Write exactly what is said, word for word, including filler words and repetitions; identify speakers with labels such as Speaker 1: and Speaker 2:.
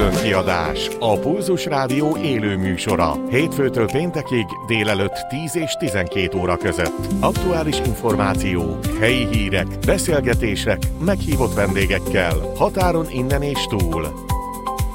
Speaker 1: Különkiadás. A Pulzus Rádió élő műsora. Hétfőtől péntekig délelőtt tíz és tizenkét óra között. Aktuális információk, helyi hírek, beszélgetések, meghívott vendégekkel. Határon innen és túl.